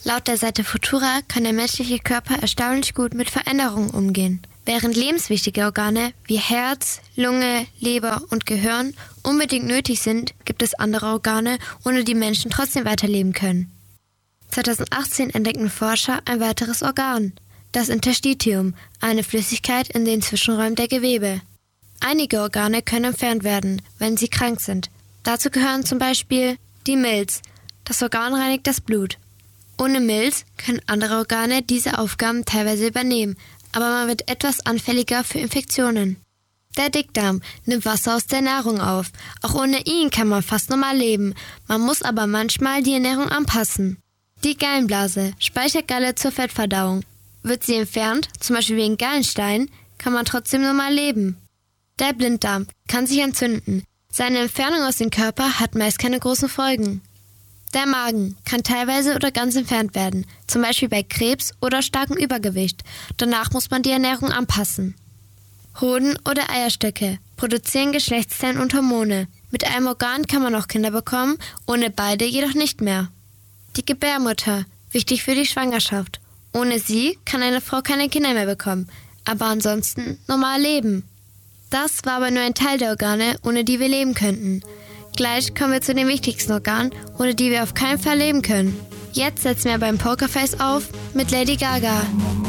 Laut der Seite Futura kann der menschliche Körper erstaunlich gut mit Veränderungen umgehen. Während lebenswichtige Organe wie Herz, Lunge, Leber und Gehirn unbedingt nötig sind, gibt es andere Organe, ohne die Menschen trotzdem weiterleben können. 2018 entdeckten Forscher ein weiteres Organ, das Interstitium, eine Flüssigkeit in den Zwischenräumen der Gewebe. Einige Organe können entfernt werden, wenn sie krank sind. Dazu gehören zum Beispiel die Milz. Das Organ reinigt das Blut. Ohne Milz können andere Organe diese Aufgaben teilweise übernehmen, aber man wird etwas anfälliger für Infektionen. Der Dickdarm nimmt Wasser aus der Nahrung auf. Auch ohne ihn kann man fast normal leben. Man muss aber manchmal die Ernährung anpassen. Die Gallenblase speichert Galle zur Fettverdauung. Wird sie entfernt, zum Beispiel wegen Gallenstein, kann man trotzdem normal leben. Der Blinddarm kann sich entzünden. Seine Entfernung aus dem Körper hat meist keine großen Folgen. Der Magen kann teilweise oder ganz entfernt werden, zum Beispiel bei Krebs oder starkem Übergewicht. Danach muss man die Ernährung anpassen. Hoden oder Eierstöcke produzieren Geschlechtszellen und Hormone. Mit einem Organ kann man auch Kinder bekommen, ohne beide jedoch nicht mehr. Die Gebärmutter, wichtig für die Schwangerschaft. Ohne sie kann eine Frau keine Kinder mehr bekommen, aber ansonsten normal leben. Das war aber nur ein Teil der Organe, ohne die wir leben könnten. Gleich kommen wir zu den wichtigsten Organen, ohne die wir auf keinen Fall leben können. Jetzt setzen wir beim Pokerface auf mit Lady Gaga.